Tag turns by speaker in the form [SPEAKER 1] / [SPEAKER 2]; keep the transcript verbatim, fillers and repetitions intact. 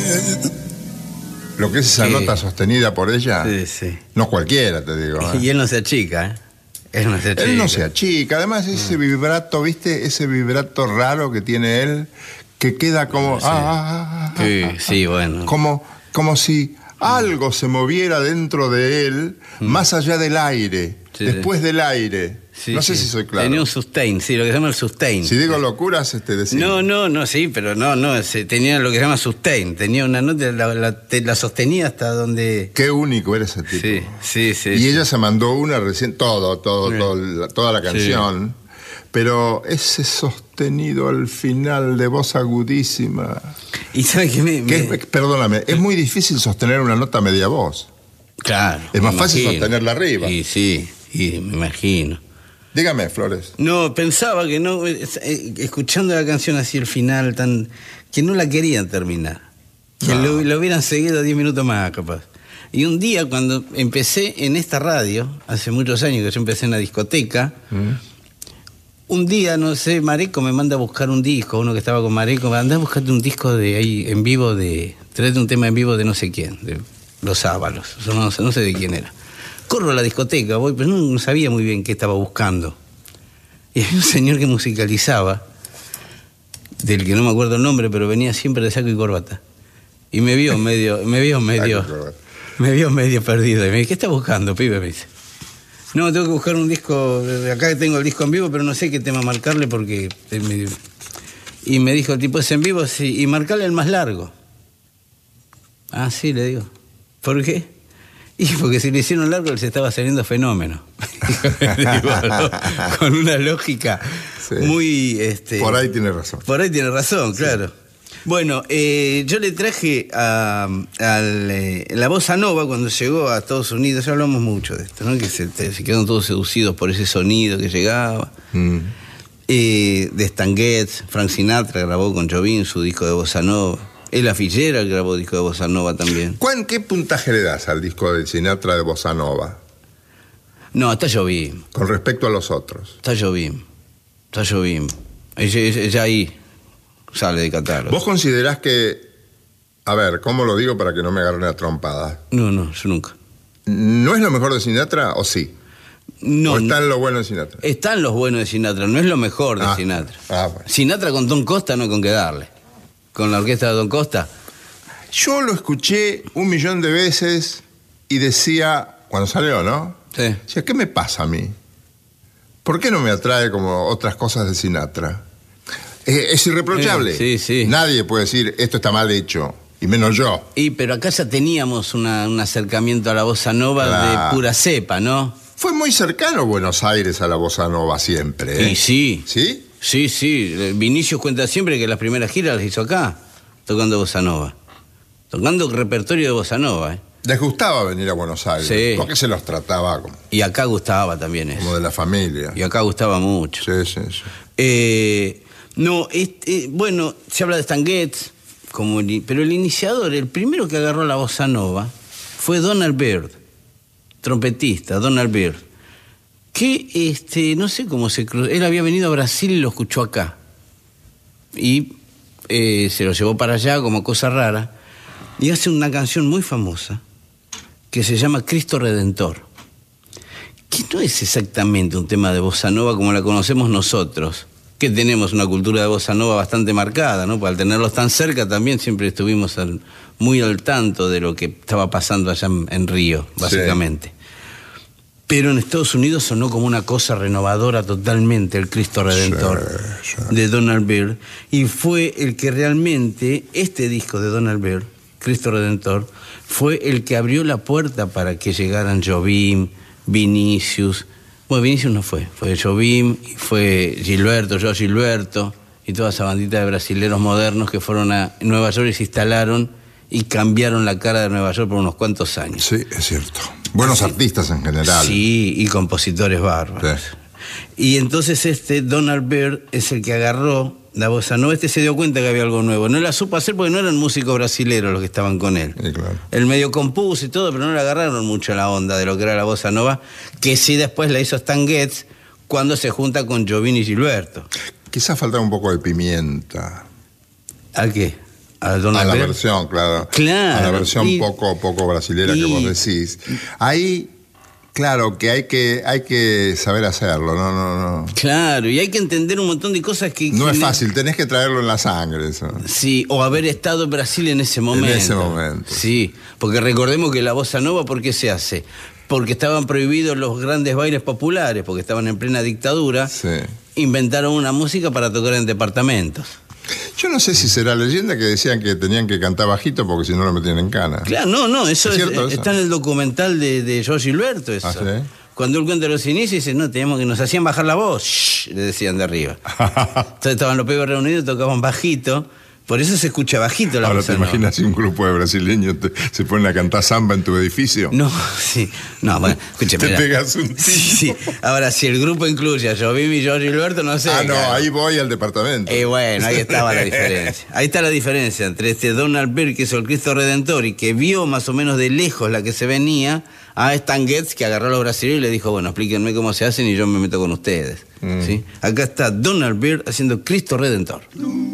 [SPEAKER 1] Lo que es esa
[SPEAKER 2] Sí.
[SPEAKER 1] nota sostenida por ella,
[SPEAKER 2] Sí, sí.
[SPEAKER 1] no cualquiera, te digo. ¿eh?
[SPEAKER 2] Y él no se achica, ¿eh? Él no se achica.
[SPEAKER 1] Él no se achica, además ese
[SPEAKER 2] Mm.
[SPEAKER 1] vibrato, ¿viste? Ese vibrato raro que tiene él, que queda como...
[SPEAKER 2] Sí.
[SPEAKER 1] ah, ah, ah,
[SPEAKER 2] Sí,
[SPEAKER 1] ah,
[SPEAKER 2] sí, bueno.
[SPEAKER 1] Como, como si algo se moviera dentro de él,
[SPEAKER 2] Mm.
[SPEAKER 1] más allá del aire,
[SPEAKER 2] Sí,
[SPEAKER 1] después del aire.
[SPEAKER 2] Sí,
[SPEAKER 1] no sé
[SPEAKER 2] sí.
[SPEAKER 1] si soy claro.
[SPEAKER 2] Tenía un sustain, sí, lo que se llama el sustain.
[SPEAKER 1] Si digo locuras, este decir.
[SPEAKER 2] No, no, no, sí, pero no, no, se- tenía lo que se llama sustain, tenía una nota, la, la, te- la sostenía hasta donde...
[SPEAKER 1] Qué único era ese tipo.
[SPEAKER 2] Sí, sí, sí.
[SPEAKER 1] Y
[SPEAKER 2] sí.
[SPEAKER 1] ella se mandó una recién, todo, todo,
[SPEAKER 2] Sí.
[SPEAKER 1] todo la- toda la canción. Pero ese sostenido al final de voz agudísima.
[SPEAKER 2] Y ¿sabes qué me...?
[SPEAKER 1] que
[SPEAKER 2] me-
[SPEAKER 1] es- perdóname, es muy difícil sostener una nota media voz.
[SPEAKER 2] Claro.
[SPEAKER 1] Es más
[SPEAKER 2] me
[SPEAKER 1] fácil
[SPEAKER 2] imagino.
[SPEAKER 1] sostenerla arriba.
[SPEAKER 2] Y sí, y me imagino.
[SPEAKER 1] Dígame, Flores.
[SPEAKER 2] No, pensaba que no, eh, eh, escuchando la canción así el final, tan que no la querían terminar. Que
[SPEAKER 1] No.
[SPEAKER 2] lo, lo hubieran seguido diez minutos más, capaz. Y un día, cuando empecé en esta radio, hace muchos años que yo empecé en la discoteca,
[SPEAKER 1] ¿Mm?
[SPEAKER 2] un día, no sé, Mareco me manda a buscar un disco, uno que estaba con Mareco, me anda a buscarte un disco de ahí en vivo, de traete un tema en vivo de no sé quién, de Los Ábalos, yo no, sé- no sé de quién era. Corro a la discoteca, voy, pero no, no sabía muy bien qué estaba buscando. Y había un señor que musicalizaba, del que no me acuerdo el nombre, pero venía siempre de saco y corbata. Y me vio medio, me vio medio,
[SPEAKER 1] Saco y corbata.
[SPEAKER 2] me vio medio perdido. Y me dice, ¿qué estás buscando, pibe? Me dice. No, tengo que buscar un disco, acá tengo el disco en vivo, pero no sé qué tema marcarle porque... es medio-". Y me dijo, el tipo, ¿es en vivo? Sí, y marcarle el más largo. Ah, sí, le digo. ¿Por qué? Y porque si le hicieron largo, les estaba saliendo fenómeno. Digo, ¿no? Con una lógica
[SPEAKER 1] Sí.
[SPEAKER 2] muy... Este,
[SPEAKER 1] Por ahí tiene razón.
[SPEAKER 2] por ahí tiene razón, claro. Bueno, eh, yo le traje a, al, eh, la bossa nova cuando llegó a Estados Unidos, ya hablamos mucho de esto, ¿no? Que se, te- se quedaron todos seducidos por ese sonido que llegaba.
[SPEAKER 1] Mm.
[SPEAKER 2] Eh, de Stan Getz, Frank Sinatra grabó con Jobim su disco de bossa nova. Ella Fitzgerald grabó disco de bossa nova también.
[SPEAKER 1] ¿Cuán- ¿Qué puntaje le das al disco de Sinatra de Bossa Nova
[SPEAKER 2] No, está Jobim,
[SPEAKER 1] con respecto a los otros?
[SPEAKER 2] está Jobim, está Jobim. Ella, ella- ella ahí sale de catálogo.
[SPEAKER 1] ¿Vos considerás que, a ver, ¿cómo lo digo para que no me agarren a trompada?
[SPEAKER 2] No, no, yo nunca.
[SPEAKER 1] ¿No es lo mejor de Sinatra o sí?
[SPEAKER 2] No,
[SPEAKER 1] ¿O está en lo bueno de Sinatra?
[SPEAKER 2] están los buenos de Sinatra, no es lo mejor de
[SPEAKER 1] Ah,
[SPEAKER 2] Sinatra.
[SPEAKER 1] ah, bueno.
[SPEAKER 2] Sinatra con Don Costa no hay con qué darle. Con la orquesta de Don Costa.
[SPEAKER 1] Yo lo escuché un millón de veces y decía, cuando salió, ¿no?
[SPEAKER 2] Sí.
[SPEAKER 1] Decía, ¿qué me pasa a mí? ¿Por qué no me atrae como otras cosas de Sinatra? Es, es irreprochable.
[SPEAKER 2] Eh, sí, sí.
[SPEAKER 1] Nadie puede decir, esto está mal hecho, y menos yo.
[SPEAKER 2] Y pero acá ya teníamos una- un acercamiento a la bossa nova
[SPEAKER 1] Claro.
[SPEAKER 2] de pura cepa, ¿no?
[SPEAKER 1] Fue muy cercano Buenos Aires a la bossa nova siempre, ¿eh?
[SPEAKER 2] Y sí.
[SPEAKER 1] ¿Sí?
[SPEAKER 2] Sí, sí. Eh, Vinicius cuenta siempre que las primeras giras las hizo acá, tocando bossa nova. Tocando repertorio de bossa nova, ¿eh?
[SPEAKER 1] Les gustaba venir a Buenos Aires,
[SPEAKER 2] Sí.
[SPEAKER 1] porque se los trataba como,
[SPEAKER 2] Y acá gustaba también eso.
[SPEAKER 1] como de la familia.
[SPEAKER 2] Y acá gustaba mucho.
[SPEAKER 1] Sí, sí, sí.
[SPEAKER 2] Eh, no, este, bueno, se habla de Stan Getz, como el- pero el iniciador, el primero que agarró la bossa nova, fue Donald Byrd, trompetista, Donald Byrd, que este, no sé cómo se cruzó, él había venido a Brasil y lo escuchó acá, y eh, se lo llevó para allá como cosa rara, y hace una canción muy famosa, que se llama Cristo Redentor, que no es exactamente un tema de bossa nova como la conocemos nosotros, que tenemos una cultura de bossa nova bastante marcada, ¿no? Pues al tenerlos tan cerca también siempre estuvimos al- muy al tanto de lo que estaba pasando allá en, en Río, básicamente. Pero en Estados Unidos sonó como una cosa renovadora totalmente el Cristo Redentor
[SPEAKER 1] Sí, sí.
[SPEAKER 2] de Donald Byrd, y fue el que realmente, este disco de Donald Byrd, Cristo Redentor, fue el que abrió la puerta para que llegaran Jobim, Vinicius. Bueno, Vinicius no fue, fue Jobim, y fue Gilberto, yo Gilberto, y toda esa bandita de brasileros modernos que fueron a Nueva York y se instalaron y cambiaron la cara de Nueva York por unos cuantos años.
[SPEAKER 1] Sí, es cierto. Buenos artistas en general.
[SPEAKER 2] Sí, y compositores bárbaros.
[SPEAKER 1] Sí.
[SPEAKER 2] Y entonces este Donald Byrd es el que agarró la bossa nova. Este se dio cuenta que había algo nuevo. No la supo hacer porque no eran músicos brasileros los que estaban con él.
[SPEAKER 1] Sí, claro.
[SPEAKER 2] Él medio compuso y todo, pero no le agarraron mucho la onda de lo que era la bossa nova, que sí después la hizo Stan Getz cuando se junta con Jobim y Gilberto.
[SPEAKER 1] Quizás falta un poco de pimienta.
[SPEAKER 2] ¿A qué? A, Donald
[SPEAKER 1] a la
[SPEAKER 2] Byrd.
[SPEAKER 1] versión, claro.
[SPEAKER 2] Claro.
[SPEAKER 1] A la versión
[SPEAKER 2] y,
[SPEAKER 1] poco, poco brasilera
[SPEAKER 2] y,
[SPEAKER 1] que vos decís. Ahí, claro, que hay que, hay que saber hacerlo, no, no, no.
[SPEAKER 2] Claro, y hay que entender un montón de cosas que...
[SPEAKER 1] No
[SPEAKER 2] que
[SPEAKER 1] es
[SPEAKER 2] le...
[SPEAKER 1] fácil, tenés que traerlo en la sangre eso.
[SPEAKER 2] Sí, o haber estado en Brasil en ese momento.
[SPEAKER 1] En ese momento.
[SPEAKER 2] Sí, porque recordemos que la bossa nova, ¿por qué se hace? Porque estaban prohibidos los grandes bailes populares, porque estaban en plena dictadura.
[SPEAKER 1] Sí.
[SPEAKER 2] Inventaron una música para tocar en departamentos.
[SPEAKER 1] Yo no sé si será leyenda que decían que tenían que cantar bajito porque si no lo metían en cana.
[SPEAKER 2] Claro, no, no, eso,
[SPEAKER 1] ¿Es
[SPEAKER 2] es,
[SPEAKER 1] cierto eso?
[SPEAKER 2] está en el documental de, de Jorge Gilberto. Eso.
[SPEAKER 1] ¿Ah, sí?
[SPEAKER 2] Cuando él cuenta los inicios, dice, no, teníamos que nos hacían bajar la voz, shh, le decían de arriba. Entonces estaban los pibes reunidos, tocaban bajito. Por eso se escucha bajito la
[SPEAKER 1] Ahora
[SPEAKER 2] bossa
[SPEAKER 1] te
[SPEAKER 2] nova.
[SPEAKER 1] imaginas si un grupo de brasileños te- se ponen a cantar samba en tu edificio.
[SPEAKER 2] No, sí. No, bueno, escúchame.
[SPEAKER 1] Te
[SPEAKER 2] mira.
[SPEAKER 1] pegas un tiro.
[SPEAKER 2] Sí, sí. Ahora, si el grupo incluye a Jobim y Jorge Gilberto, no sé.
[SPEAKER 1] Ah, no,
[SPEAKER 2] claro.
[SPEAKER 1] ahí voy al departamento.
[SPEAKER 2] Eh, bueno, ahí estaba la diferencia. Ahí está la diferencia entre este Donald Byrd, que hizo el Cristo Redentor y que vio más o menos de lejos la que se venía, a Stan Getz, que agarró a los brasileños y le dijo, bueno, explíquenme cómo se hacen y yo me meto con ustedes.
[SPEAKER 1] Mm.
[SPEAKER 2] ¿Sí? Acá está Donald Byrd haciendo Cristo Redentor.